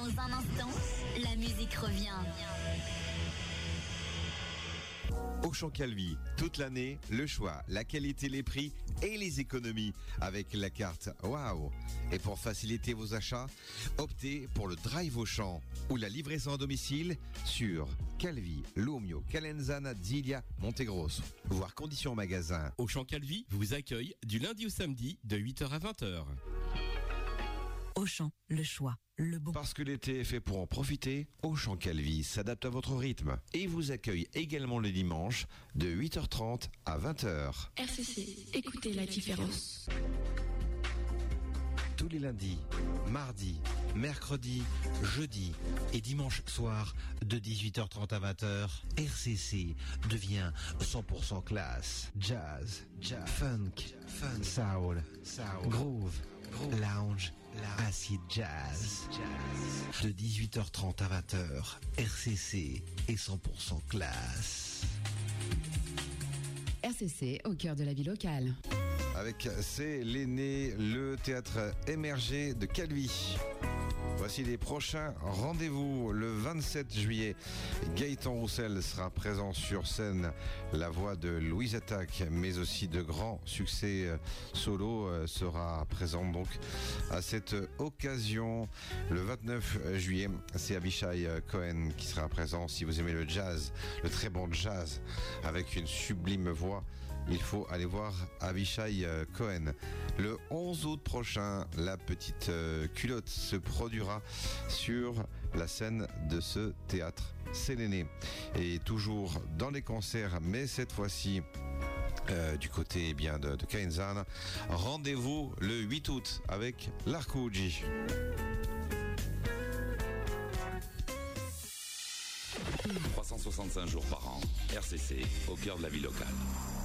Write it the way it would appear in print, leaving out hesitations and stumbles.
Dans un instant, la musique revient. Auchan Calvi, toute l'année, le choix, la qualité, les prix et les économies avec la carte Waouh. Et pour faciliter vos achats, optez pour le Drive Auchan ou la livraison à domicile sur Calvi, Lumio, Calenzana, Zilia, Montegrosso. Voir conditions en magasin. Auchan Calvi vous accueille du lundi au samedi de 8h à 20h. Auchan, le choix, le bon. Parce que l'été est fait pour en profiter, Auchan Calvi s'adapte à votre rythme et vous accueille également le dimanche de 8h30 à 20h. RCC, écoutez la différence. Tous les lundis, mardis, mercredis, jeudi et dimanche soir de 18h30 à 20h, RCC devient 100% classe, jazz, funk, soul, groove, lounge, acid jazz. De 18h30 à 20h, RCC est 100% classe. RCC au cœur de la vie locale. Avec C'est l'aîné, le théâtre émergé de Calvi. Voici les prochains rendez-vous. Le 27 juillet, Gaëtan Roussel sera présent sur scène. La voix de Louise Attaque, mais aussi de grands succès solo, sera présente donc à cette occasion. Le 29 juillet, c'est Avishai Cohen qui sera présent. Si vous aimez le jazz, le très bon jazz, avec une sublime voix, il faut aller voir Avishai Cohen. Le 11 août prochain, la petite culotte se produira sur la scène de ce théâtre. C'est l'aîné. Et toujours dans les concerts, mais cette fois-ci du côté bien de Calenzana. Rendez-vous le 8 août avec l'Arcouji. « 365 jours par an, RCC, au cœur de la vie locale.